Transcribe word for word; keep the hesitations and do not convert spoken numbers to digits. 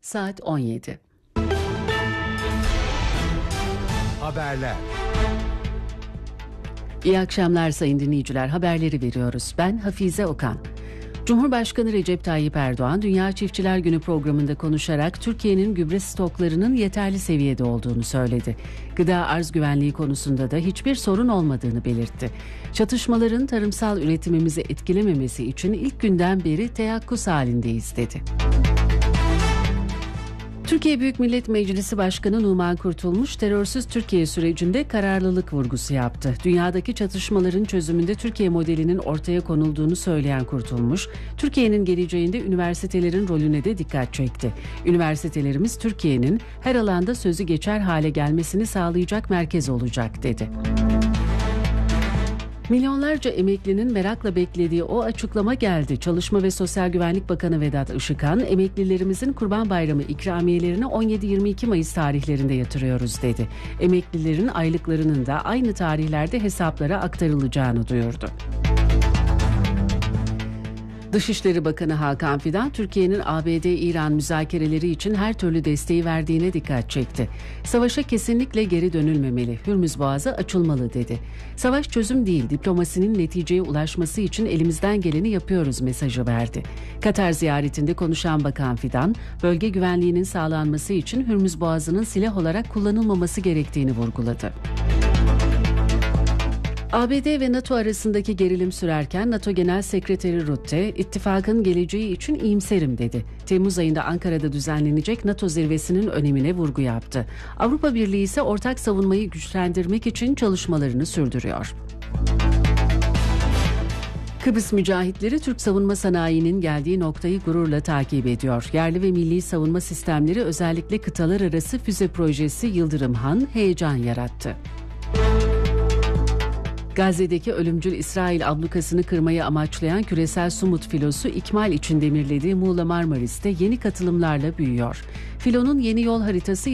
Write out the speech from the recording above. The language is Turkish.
Saat on yedi. Haberler. İyi akşamlar sayın dinleyiciler. Haberleri veriyoruz. Ben Hafize Okan. Cumhurbaşkanı Recep Tayyip Erdoğan, Dünya Çiftçiler Günü programında konuşarak Türkiye'nin gübre stoklarının yeterli seviyede olduğunu söyledi. Gıda arz güvenliği konusunda da hiçbir sorun olmadığını belirtti. Çatışmaların tarımsal üretimimizi etkilememesi için ilk günden beri teyakkuz halindeyiz dedi. Türkiye Büyük Millet Meclisi Başkanı Numan Kurtulmuş, terörsüz Türkiye sürecinde kararlılık vurgusu yaptı. Dünyadaki çatışmaların çözümünde Türkiye modelinin ortaya konulduğunu söyleyen Kurtulmuş, Türkiye'nin geleceğinde üniversitelerin rolüne de dikkat çekti. Üniversitelerimiz Türkiye'nin her alanda sözü geçer hale gelmesini sağlayacak merkez olacak dedi. Milyonlarca emeklinin merakla beklediği o açıklama geldi. Çalışma ve Sosyal Güvenlik Bakanı Vedat Işıkhan, emeklilerimizin Kurban Bayramı ikramiyelerini on yedi yirmi iki Mayıs tarihlerinde yatırıyoruz dedi. Emeklilerin aylıklarının da aynı tarihlerde hesaplara aktarılacağını duyurdu. Dışişleri Bakanı Hakan Fidan, Türkiye'nin A B D-İran müzakereleri için her türlü desteği verdiğine dikkat çekti. Savaşa kesinlikle geri dönülmemeli, Hürmüz Boğazı açılmalı dedi. Savaş çözüm değil, diplomasinin neticeye ulaşması için elimizden geleni yapıyoruz mesajı verdi. Katar ziyaretinde konuşan Bakan Fidan, bölge güvenliğinin sağlanması için Hürmüz Boğazı'nın silah olarak kullanılmaması gerektiğini vurguladı. A B D ve NATO arasındaki gerilim sürerken NATO Genel Sekreteri Rutte, ittifakın geleceği için iyimserim dedi. Temmuz ayında Ankara'da düzenlenecek NATO zirvesinin önemine vurgu yaptı. Avrupa Birliği ise ortak savunmayı güçlendirmek için çalışmalarını sürdürüyor. Kıbrıs mücahitleri Türk savunma sanayinin geldiği noktayı gururla takip ediyor. Yerli ve milli savunma sistemleri, özellikle kıtalar arası füze projesi Yıldırım Han heyecan yarattı. Gazze'deki ölümcül İsrail ablukasını kırmayı amaçlayan küresel Sumut filosu ikmal için demirlediği Muğla Marmaris'te yeni katılımlarla büyüyor. Filonun yeni yol haritası